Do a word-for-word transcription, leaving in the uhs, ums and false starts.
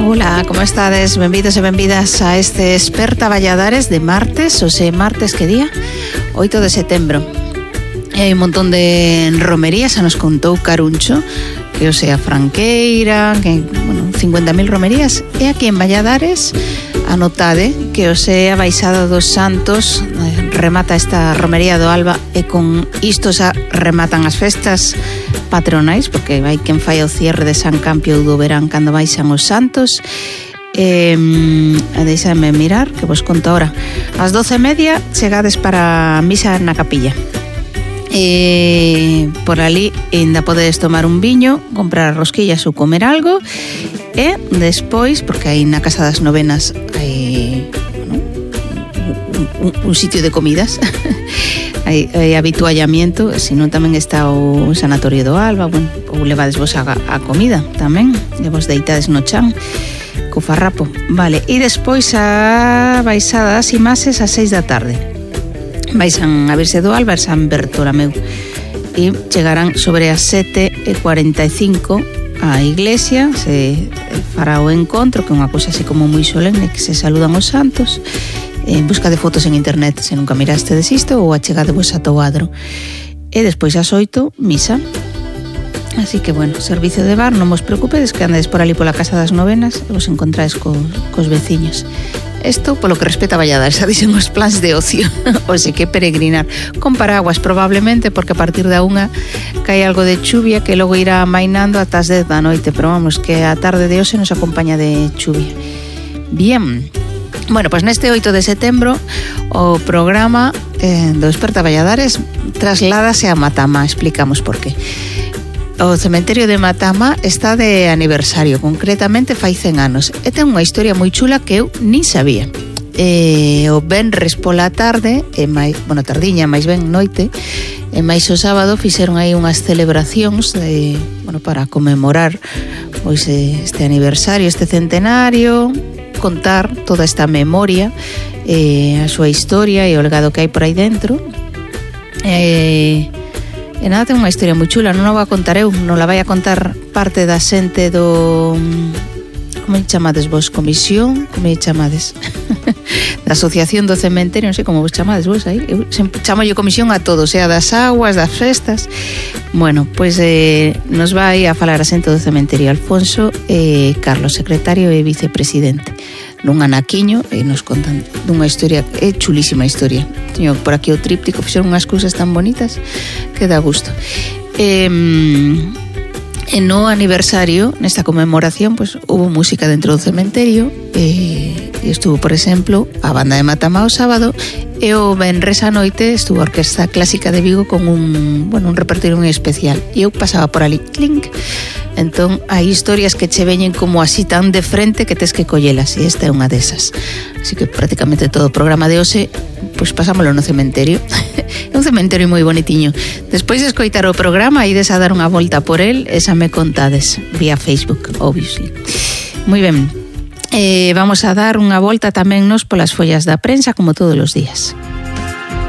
Ola, como estades? Benvidos e benvidas a este Esperta Valladares de martes, o sea, martes que día? oito de setembro. E hai un montón de romerías, xa nos contou Caruncho, que o sea Franqueira, que, bueno, cincuenta mil romerías. E aquí en Valladares, anotade que o sea Baixada dos Santos eh, remata esta romería do Alba, e con isto xa rematan as festas patronais, porque vai quen fai o cierre de San Campio do verán cando baixan os santos. Eh, deixadme mirar, que vos conto ahora. Ás doce e media chegades para a misa na capilla. E por ali ainda podedes tomar un viño, comprar rosquillas ou comer algo. E despois, porque aí na Casa das Novenas hai, bueno, un, un, un sitio de comidas, hai, hai habituallamiento, senón tamén está o Sanatorio do Alba, bueno, ou levades vos a, a comida tamén, e vos deitades no chan co farrapo, vale. E despois a baixada das imaxes a seis da tarde. Baixan a Virxe do Alba e San Bertolameu e chegarán sobre as sete e cuarenta e cinco a iglesia, se fará o encontro, que é unha cousa así como moi solemne, que se saludan os santos. En busca de fotos en internet, se nunca miraste isto, ou achegadevos a o adro. E despois ás oito, misa. Así que, bueno, servicio de bar, non vos preocupedes, que andades por ali pola Casa das Novenas e vos encontrais co, cos veciños. Isto polo que respeta a Valladares, xa dixen os plans de ocio, ou se que peregrinar con paraguas probablemente, porque a partir da unha cae algo de chuvia que logo irá amainando ata as dez da noite, pero vamos, que a tarde de hoxe nos acompaña de chuvia. Bien, bueno, pois neste oito de setembro o programa eh, do Esperta Valladares trasládase a Matamá, explicamos por qué. O cementerio de Matamá está de aniversario, concretamente fai cen anos, e ten unha historia moi chula que eu nin sabía. E o venres pola tarde, e máis, bueno, tardiña, máis ben noite, e máis o sábado fixeron aí unhas celebracións de, bueno, para conmemorar pois este aniversario, este centenario, contar toda esta memoria, eh, a súa historia e o legado que hai por aí dentro. E... E nada, ten unha historia moi chula, non a vou a contar eu, non la vai a contar parte da xente do... Como chamades vos? Comisión? Como chamades? Da Asociación do Cementerio, non sei como vos chamades vos aí. Eu chamo yo comisión a todo, sea das aguas, das festas. Bueno, pois eh, nos vai a falar a xente do cementerio Alfonso e eh, Carlos, secretario e vicepresidente. Nun anaquiño, e nos contan dunha historia, é chulísima historia. Teño por aquí o tríptico, fixeron unhas cousas tan bonitas que dá gusto. E, e no aniversario, nesta conmemoración, pues, hubo música dentro do cementerio, e, e estuvo, por exemplo, a banda de Matamá o sábado, e o venres a noite estuvo a Orquesta Clásica de Vigo con un, bueno, un repertorio moi especial. E eu pasaba por ali, clink. Entón, hai historias que che veñen como así tan de frente que tes que collelas, e esta é unha desas. Así que prácticamente todo o programa de hoxe, pois pasámoslo no cementerio. É un cementerio moi bonitiño. Despois de escoitar o programa, ides a dar unha volta por el, e xa me contades, vía Facebook, obviously. Moi ben, eh, vamos a dar unha volta tamén nos polas follas da prensa, como todos os días.